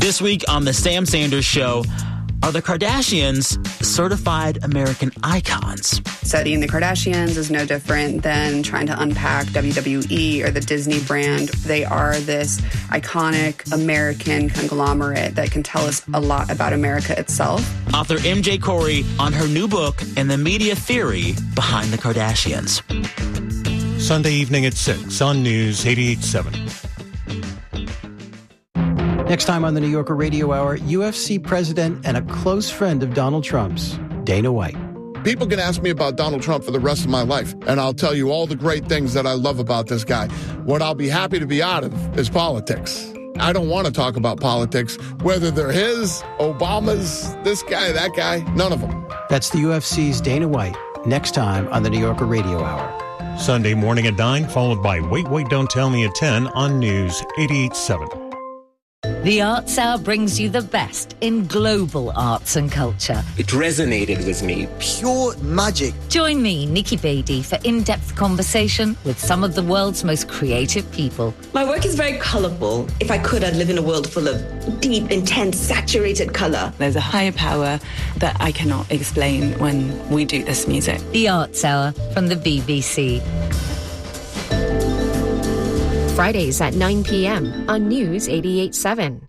This week on The Sam Sanders Show, are the Kardashians certified American icons? Studying the Kardashians is no different than trying to unpack WWE or the Disney brand. They are this iconic American conglomerate that can tell us a lot about America itself. Author MJ Corey on her new book and the media theory behind the Kardashians. Sunday evening at 6 on News 88.7. Next time on the New Yorker Radio Hour, UFC president and a close friend of Donald Trump's, Dana White. People can ask me about Donald Trump for the rest of my life, and I'll tell you all the great things that I love about this guy. What I'll be happy to be out of is politics. I don't want to talk about politics, whether they're his, Obama's, this guy, that guy, none of them. That's the UFC's Dana White, next time on the New Yorker Radio Hour. Sunday morning at 9, followed by Wait, Don't Tell Me at 10 on News 88.7. The Arts Hour brings you the best in global arts and culture. It resonated with me. Pure magic. Join me, Nikki Beatty, for in-depth conversation with some of the world's most creative people. My work is very colourful. If I could, I'd live in a world full of deep, intense, saturated colour. There's a higher power that I cannot explain when we do this music. The Arts Hour from the BBC. Fridays at 9 p.m. on News 88.7.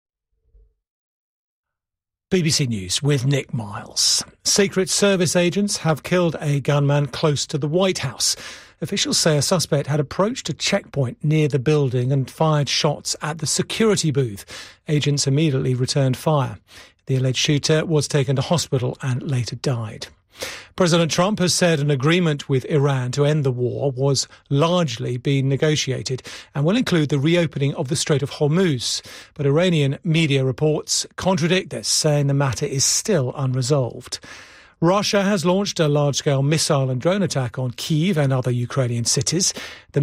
BBC News with Nick Miles. Secret Service agents have killed a gunman close to the White House. Officials say a suspect had approached a checkpoint near the building and fired shots at the security booth. Agents immediately returned fire. The alleged shooter was taken to hospital and later died. President Trump has said an agreement with Iran to end the war was largely being negotiated and will include the reopening of the Strait of Hormuz. But Iranian media reports contradict this, saying the matter is still unresolved. Russia has launched a large-scale missile and drone attack on Kyiv and other Ukrainian cities. The